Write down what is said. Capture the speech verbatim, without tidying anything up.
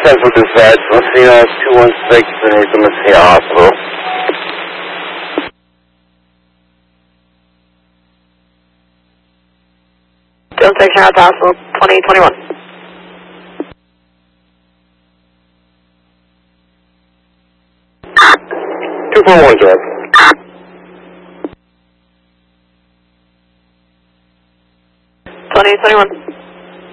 Central Dispatch, Messina two one six, beneath the Messina Hospital. Don't take out the hospital, twenty twenty-one. two four one, Jeff. twenty twenty-one.